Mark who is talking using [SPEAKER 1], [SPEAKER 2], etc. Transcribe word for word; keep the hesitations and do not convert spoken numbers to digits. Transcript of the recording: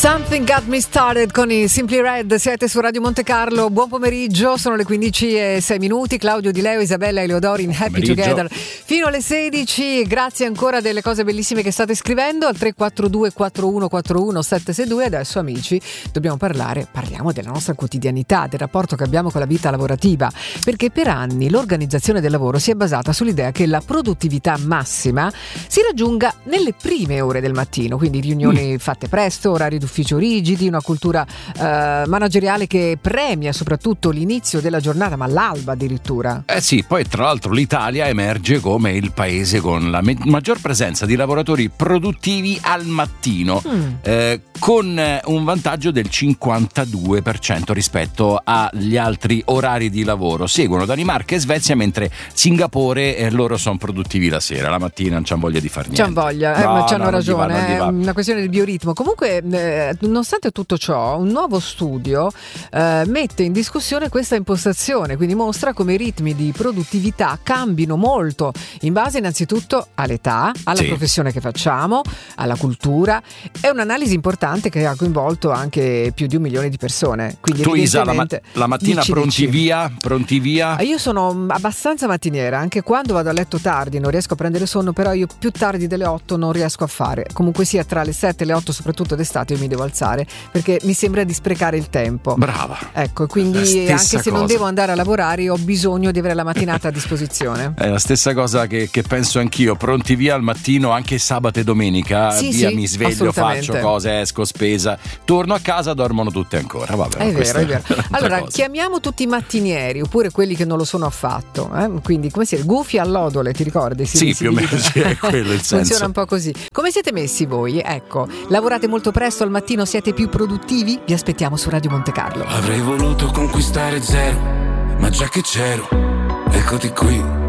[SPEAKER 1] Something Got Me Started con i Simply Red. Siete su Radio Monte Carlo, buon pomeriggio, sono le quindici e sei minuti. Claudio Di Leo, Isabella Eleodori in Happy
[SPEAKER 2] pomeriggio.
[SPEAKER 1] Together fino alle sedici. Grazie ancora delle cose bellissime che state scrivendo al tre quattro due quattro uno quattro uno sette sei due. Adesso, amici, dobbiamo parlare parliamo della nostra quotidianità, del rapporto che abbiamo con la vita lavorativa, perché per anni l'organizzazione del lavoro si è basata sull'idea che la produttività massima si raggiunga nelle prime ore del mattino, quindi riunioni mm. fatte presto, orari d'ufficio rigidi, una cultura eh, manageriale che premia soprattutto l'inizio della giornata, ma l'alba addirittura.
[SPEAKER 2] Eh sì, poi tra l'altro l'Italia emerge come il paese con la me- maggior presenza di lavoratori produttivi al mattino, mm. eh, con un vantaggio del cinquantadue per cento rispetto agli altri orari di lavoro. Seguono Danimarca e Svezia, mentre Singapore eh, loro sono produttivi la sera, la mattina non c'hanno voglia di far niente.
[SPEAKER 1] C'hanno voglia, eh,
[SPEAKER 2] no,
[SPEAKER 1] ma c'hanno
[SPEAKER 2] no,
[SPEAKER 1] ragione,
[SPEAKER 2] è
[SPEAKER 1] una questione del bioritmo. Comunque, eh, nonostante tutto ciò, un nuovo studio eh, mette in discussione questa impostazione, quindi mostra come i ritmi di produttività cambino molto in base innanzitutto all'età, alla sì. professione che facciamo, alla cultura. È un'analisi importante che ha coinvolto anche più di un milione di persone. Quindi
[SPEAKER 2] tu Isa, la, ma- la mattina dici, pronti dici. via pronti via?
[SPEAKER 1] Io sono abbastanza mattiniera, anche quando vado a letto tardi non riesco a prendere sonno, però io più tardi delle otto non riesco a fare. Comunque sia tra le sette e le otto, soprattutto d'estate, io mi devo alzare perché mi sembra di sprecare il tempo.
[SPEAKER 2] Brava.
[SPEAKER 1] Ecco, quindi anche se
[SPEAKER 2] cosa.
[SPEAKER 1] non devo andare a lavorare ho bisogno di avere la mattinata a disposizione.
[SPEAKER 2] È la stessa cosa che, che penso anch'io, pronti via al mattino anche sabato e domenica,
[SPEAKER 1] sì,
[SPEAKER 2] via
[SPEAKER 1] sì,
[SPEAKER 2] mi sveglio, faccio cose, esco, spesa, torno a casa, dormono tutte ancora. Vabbè,
[SPEAKER 1] è vero, è vero. Allora,
[SPEAKER 2] cosa.
[SPEAKER 1] chiamiamo tutti i mattinieri oppure quelli che non lo sono affatto, eh? Quindi come si è? Gufi all'odole, ti ricordi? Si,
[SPEAKER 2] sì,
[SPEAKER 1] si
[SPEAKER 2] più o meno sì, è quello il senso.
[SPEAKER 1] Funziona un po' così. Come siete messi voi? Ecco, lavorate molto presto al mattino, siete più produttivi? Vi aspettiamo su Radio Monte Carlo.
[SPEAKER 3] Avrei voluto conquistare zero, ma già che c'ero, eccoti qui.